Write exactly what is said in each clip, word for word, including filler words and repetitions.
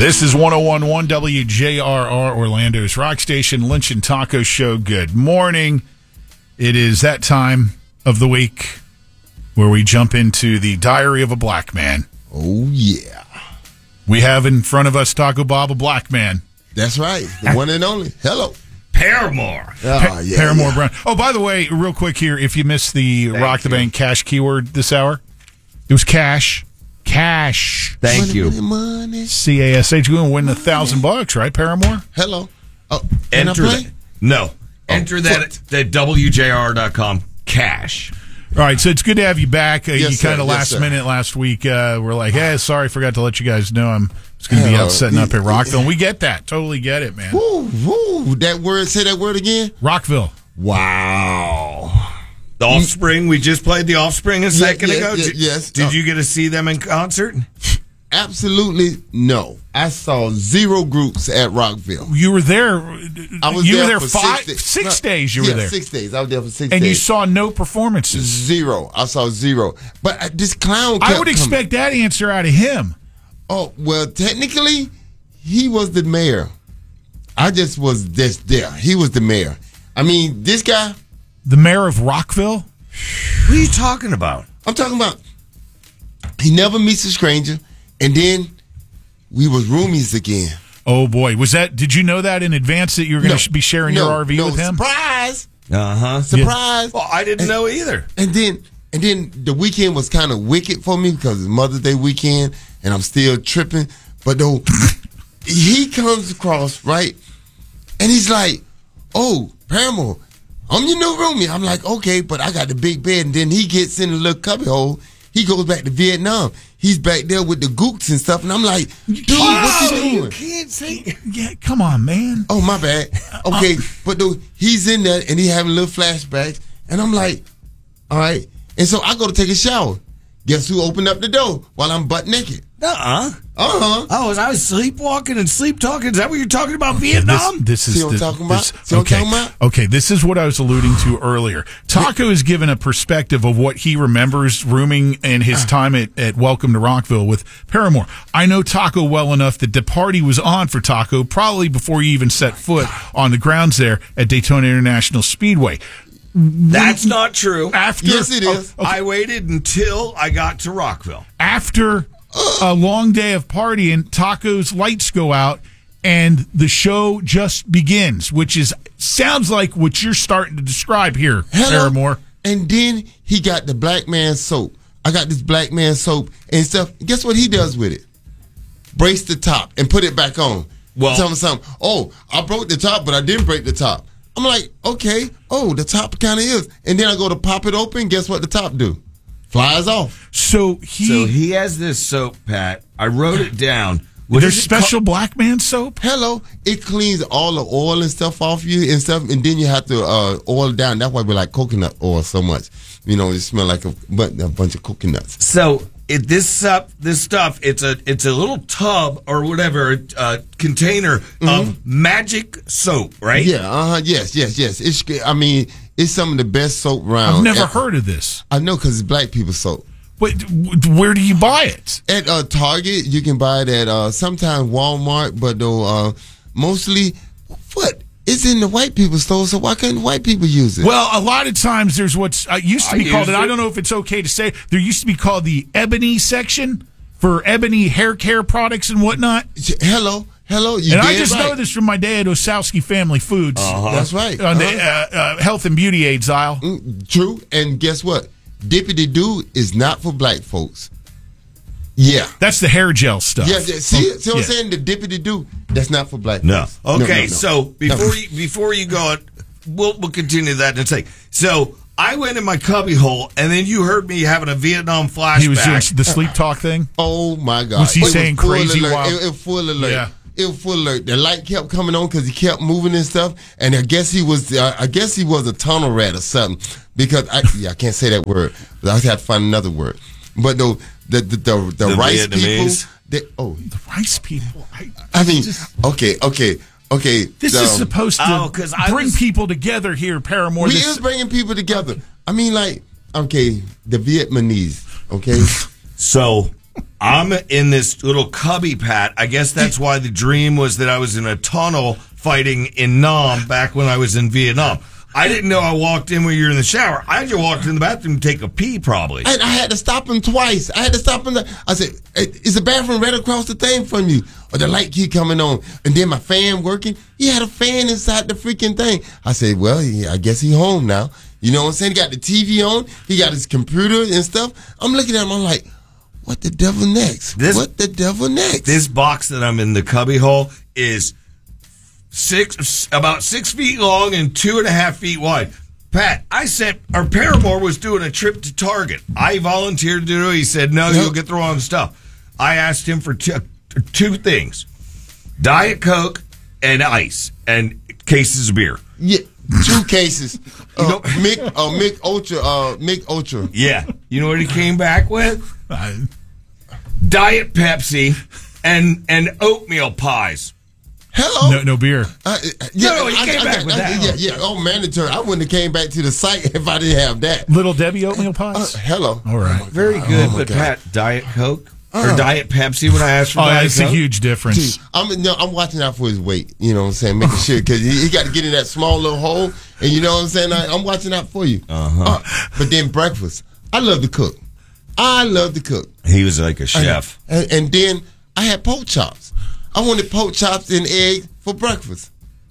This is one oh one point one W J R R, Orlando's rock station, Lynch and Taco Show. Good morning. It is that time of the week where we jump into the Diary of a Black Man. Oh, yeah. We have in front of us, Taco Bob, a black man. That's right. The one and only. Hello. Paramore. Oh, Pa- yeah, Paramore yeah. Brown. Oh, by the way, real quick here, if you missed the Thank Rock the you. Bank cash keyword this hour, it was cash. Cash. Thank money, you. Money, money. C A S H. You're going to win a thousand bucks, right, Paramore? Hello. Oh, can I Enter play? that. No. Enter that at W J R R dot com. Cash. All right, so it's good to have you back. Uh, Yes, you sir. kind of Yes, last sir. minute last week uh, were like, hey, sorry, forgot to let you guys know I'm just going to be Hello. out setting up at Rockville. And we get that. Totally get it, man. Woo, woo. That word, say that word again. Rockville. Wow. The Offspring. We just played The Offspring a second yes, ago. yes, Did, yes. did Uh, you get to see them in concert? Absolutely no. I saw zero groups at Rockville. You were there. I was you there were there for five, six, days. six No, days. You yeah, were there, six days. I was there for six and days. you saw no performances. Zero. I saw zero. But uh, this clown kept I would coming. expect that answer out of him. Oh, well, technically, he was the mayor. I just was just there. He was the mayor. I mean, this guy, The mayor of Rockville. What are you talking about? I'm talking about, he never meets a stranger, and then we was roomies again. Oh boy, was that? Did you know that in advance that you were going to No, be sharing no, your R V no, with him? Surprise! Uh-huh. Surprise! Well, I didn't know either. And then, and then the weekend was kind of wicked for me because it's Mother's Day weekend, and I'm still tripping. But though, he comes across right, and he's like, "Oh, Paramore, I'm your new roomie." I'm like, "Okay," but I got the big bed, and then he gets in the little cubby hole. He goes back to Vietnam. He's back there with the gooks and stuff, and I'm like, "Dude, what you doing?" can't say. Yeah, come on, man. Oh, my bad. Okay, but though he's in there and he having little flashbacks, and I'm like, all right. And so I go to take a shower. Guess who opened up the door while I'm butt naked? Uh-uh. Uh huh. Oh, was I sleepwalking and sleep talking? Is that what you're talking about, Vietnam? This, this is See what I'm the- talking about? this- See what okay. I'm talking about? Okay, this is what I was alluding to earlier. Taco has given a perspective of what he remembers rooming and his time at, at Welcome to Rockville with Paramore. I know Taco well enough that the party was on for Taco probably before you even set foot on the grounds there at Daytona International Speedway. That's not true. After Yes, it is. oh, okay, I waited until I got to Rockville. after a long day of partying, Taco's lights go out and the show just begins, which is sounds like what you're starting to describe here, Hello. Paramore. And then he got the black man soap. I got this black man soap and stuff. Guess what he does with it? Brace the top and put it back on. Well- Tell me something. Oh, I broke the top, but I didn't break the top. I'm like, okay. Oh, the top kind of is. And then I go to pop it open. Guess what the top do? Flies off. So he, So he has this soap, Pat. I wrote it down. What there's is it special black man soap. Hello, it cleans all the oil and stuff off you and stuff, and then you have to uh, oil down. That's why we like coconut oil so much. You know, it smell like a, bu- a bunch of coconuts. So it, this stuff, this stuff, it's a it's a little tub or whatever uh, container of magic soap, right? Yeah, uh huh. Yes, yes, yes. It's. I mean, it's some of the best soap around. I've never And- heard of this. I know because it's black people soap. Wait, w- where do you buy it? At uh, Target, you can buy it at uh, sometimes Walmart, but though uh, mostly, what? It's in the white people store, so why couldn't white people use it? Well, a lot of times there's what's uh, used to I be called, used and I it. don't know if it's okay to say, there used to be called the ebony section for ebony hair care products and whatnot. hello, hello. You And I dead just right. know this from my day at Osowski Family Foods That's right. on the Uh-huh. uh, uh, health and beauty aids aisle. Mm, True, and guess what? Dippity Doo is not for black folks. Yeah. That's the hair gel stuff. Yeah, yeah. See, see what I'm Yeah. saying? The dippity do, that's not for black No. folks. Okay. no, no. So before No. you before you go, we'll we'll continue that in a second. So I went in my cubby hole, and then you heard me having a Vietnam flashback. He was doing the sleep talk thing. Oh my God. Was he It saying full crazy alert. wild- It, it was full alert. Yeah. It was full alert. The light kept coming on because he kept moving and stuff. And I guess he was, uh, I guess he was a tunnel rat or something. Because I, yeah, I can't say that word. But I had to find another word. But the the the, the, the, The rice Vietnamese? people. They, oh, The rice people. I, I mean, just- okay, okay, okay. this um, is supposed to Oh, 'cause I bring was- people together here, Paramore. We This- is bringing people together. I mean, like, okay, the Vietnamese. Okay, So I'm in this little cubby, Pat. I guess that's why the dream was that I was in a tunnel fighting in Nam back when I was in Vietnam. I didn't know I walked in when you were in the shower. I just walked in the bathroom to take a pee, probably. And I had to stop him twice. I had to stop him. I said, is the bathroom right across the thing from you? Or the light keep coming on? And then my fan working. He had a fan inside the freaking thing. I said, well, he, I guess he home now. You know what I'm saying? He got the T V on. He got his computer and stuff. I'm looking at him. I'm like, what the devil next? This, what the devil next? This box that I'm in the cubby hole is six, about six feet long and two and a half feet wide. Pat, I sent, our Paramore was doing a trip to Target. I volunteered to do it. He said, no, yep. You'll get the wrong stuff. I asked him for two, two things, Diet Coke and ice and cases of beer. Yeah. Two cases. Uh, you know, Mick, uh, Mick Ultra, uh, Mick Ultra. Yeah. You know what he came back with? Diet Pepsi and and oatmeal pies. Hello. No, no beer. Uh, yeah, no, no, he I, came I, back I, with I, that. Yeah, yeah. Oh, mandatory. I wouldn't have came back to the site if I didn't have that. Little Debbie oatmeal pies. Uh, hello. All right. Oh Very good, oh but God. Pat, Diet Coke Uh, or Diet Pepsi when I asked for Oh, Diet that's Coke? a huge difference. Dude, I'm no, I'm watching out for his weight. You know what I'm saying? Making sure because he, he got to get in that small little hole, and you know what I'm saying. I, I'm watching out for you. Uh-huh. Uh, but then breakfast. I love to cook. I love to cook. He was like a chef. And, and then I had pork chops. I wanted pork chops and egg for breakfast.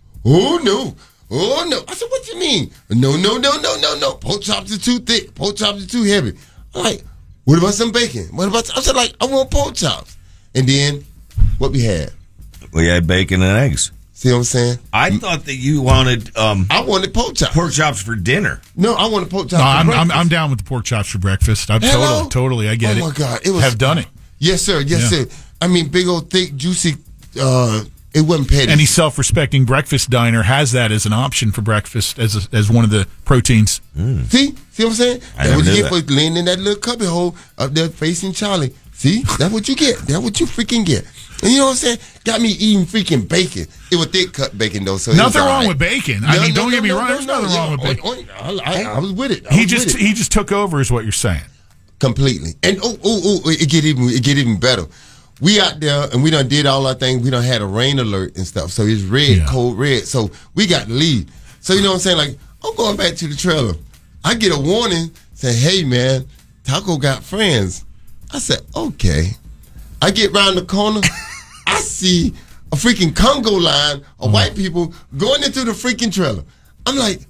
Oh no! Oh no! I said, "What you mean? No, no, no, no, no, no! Pork chops are too thick. Pork chops are too heavy." I'm like, what about some bacon? What about? I said, like, I want pork chops. And then, what we had? We had bacon and eggs. See what I'm saying? I thought that you wanted um, I wanted pork chops. pork chops for dinner. No, I wanted pork chops. No, for I'm, I'm breakfast. I'm down with the pork chops for breakfast. I'm Hello? totally, totally. I get oh it. Oh my God! It was. Have done it. Yes, sir. Yes, Yeah. sir. I mean, big old thick, juicy. Uh, it wasn't petty. Any self-respecting breakfast diner has that as an option for breakfast as a, as one of the proteins. Mm. See, see what I'm saying? I That's never what you knew get that. for laying in that little cubby hole up there facing Charlie. See, that's what you get. That's what you freaking get. And you know what I'm saying? Got me eating freaking bacon. It was thick cut bacon though, so it was Nothing all wrong right. with bacon. No, I mean, no, don't no, get me no, wrong. no, There's no, nothing yeah, wrong with bacon. oh, oh, I, I, I was with it. I He was just with it. he just took over, is what you're saying. Completely. And oh, oh, oh, it get even it get even better. We out there and we done did all our things. We done had a rain alert and stuff. So it's red, Yeah. cold red. So we got to leave. So you know what I'm saying? Like, I'm going back to the trailer. I get a warning saying, hey man, Taco got friends. I said, okay. I get round the corner, I see a freaking Congo line of white people going into the freaking trailer. I'm like,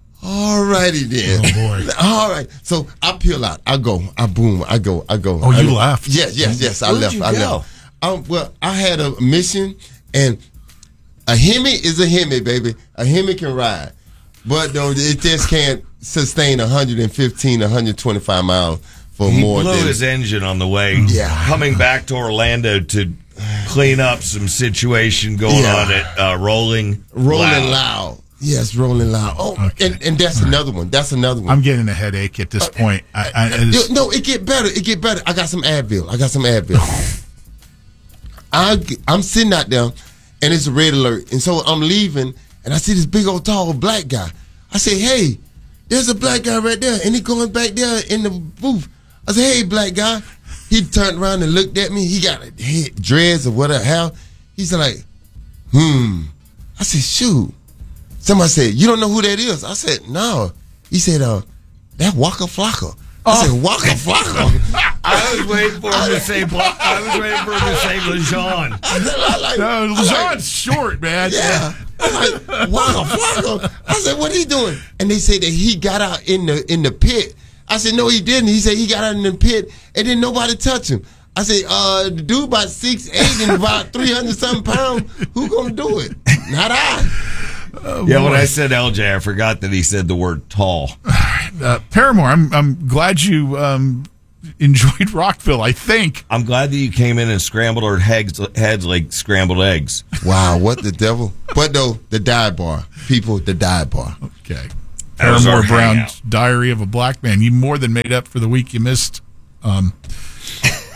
all righty then. Oh, boy. All right. So I peel out. I go. I boom. I go. I go. Oh, I you go. left. Yes, yes, yes. I Where'd left. you I go? left. Um, well, I had a mission, and a Hemi is a Hemi, baby. A Hemi can ride. But though it just can't sustain one hundred fifteen, one hundred twenty-five miles for He more blew than his engine on the way Yeah. coming back to Orlando to clean up some situation going Yeah. on at uh, Rolling Rolling Loud. Loud. Yes, Rolling Loud. Oh, Okay. and, and that's another one. That's another one. I'm getting a headache at this point. I, I, it's- Yo, no, it get better. It get better. I got some Advil. I got some Advil. I, I'm sitting out there, and it's a red alert. And so I'm leaving, and I see this big old tall black guy. I say, hey, there's a black guy right there. And he going back there in the booth. I said, hey, black guy. He turned around and looked at me. He got a head, dreads or whatever. How? He's like, hmm. I said, shoot. Somebody said, you don't know who that is? I said, no. He said, uh, that Waka Flocka. I said, Waka Flocka. I was waiting for him to say. Bla- I was waiting for him to say LeJean. I said, I like, no, I like- LeJean's short, man. Yeah. I'm like, Waka Flocka. I said, what he doing? And they said that he got out in the in the pit. I said, no, he didn't. He said he got out in the pit and then nobody touched him. I said, uh, the dude about six eight and about three hundred something pounds. Who gonna do it? Not I. Oh, Yeah, boy. when I said L J, I forgot that he said the word tall. uh, Paramore, I'm I'm glad you um, enjoyed Rockville. I think. I'm glad that you came in and scrambled our heads, heads like scrambled eggs. Wow, what the devil? But though, the dive bar. People, the dive bar. Okay. That was Paramore our Brown, hangout. Diary of a Black Man. You more than made up for the week you missed. Um,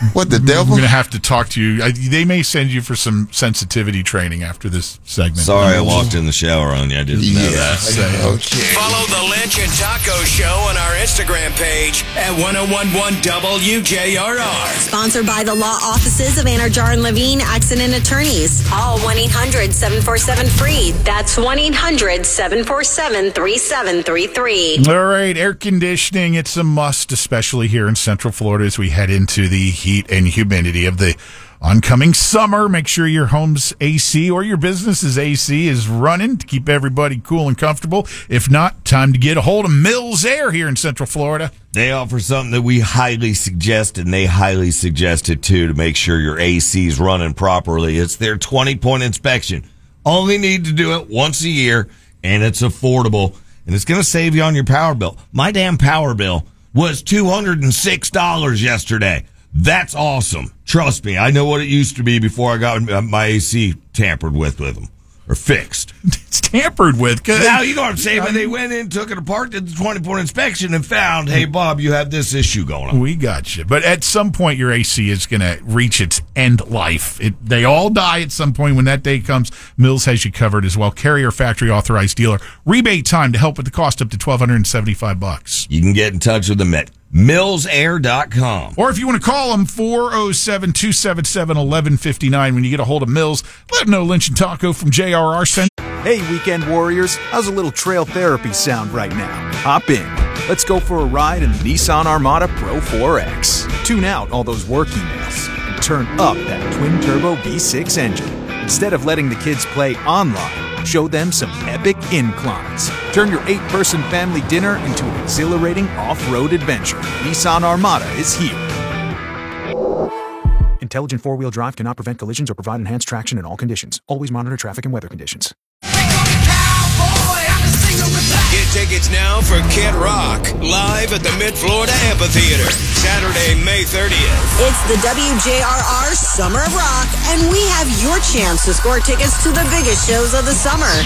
What, the I'm devil? going to have to talk to you. I, they may send you for some sensitivity training after this segment. Sorry, I walked in the shower on you. I didn't know Yeah. that. Okay. Follow the Lynch and Taco Show on our Instagram page at ten eleven W J R R. Sponsored by the law offices of Anarjar and Levine Accident Attorneys. Call one eight hundred seven four seven free. That's one eight hundred seven four seven three seven three three. All right, air conditioning, it's a must, especially here in Central Florida as we head into the heat and humidity of the oncoming summer. Make sure your home's A C or your business's A C is running to keep everybody cool and comfortable. If not, time to get a hold of Mills Air here in Central Florida. They offer something that we highly suggest, and they highly suggest it too, to make sure your A C's running properly. It's their twenty-point inspection. Only need to do it once a year, and it's affordable, and it's going to save you on your power bill. My damn power bill was two hundred six dollars yesterday. That's awesome. Trust me, I know what it used to be before I got my A C tampered with with them. Or fixed. It's tampered with. Now, you know what I'm saying? But they went in, took it apart, did the twenty-point inspection, and found, hey, Bob, you have this issue going on. We got you. But at some point, your A C is going to reach its end life. It, they all die at some point. When that day comes, Mills has you covered as well. Carrier factory authorized dealer. Rebate time to help with the cost up to twelve seventy-five bucks. You can get in touch with them at mills air dot com. Or if you want to call them, four oh seven, two seven seven, eleven fifty-nine. When you get a hold of Mills, let them know Lynch and Taco from J R R sent. Hey, weekend warriors, how's a little trail therapy sound right now? Hop in. Let's go for a ride in the Nissan Armada Pro four X. Tune out all those work emails and turn up that twin-turbo V six engine. Instead of letting the kids play online, show them some epic inclines. Turn your eight-person family dinner into an exhilarating off-road adventure. Nissan Armada is here. Intelligent four-wheel drive cannot prevent collisions or provide enhanced traction in all conditions. Always monitor traffic and weather conditions. Get tickets now for Kid Rock, live at the Mid-Florida Amphitheater, Saturday, May thirtieth. It's the W J R R Summer of Rock, and we have your chance to score tickets to the biggest shows of the summer.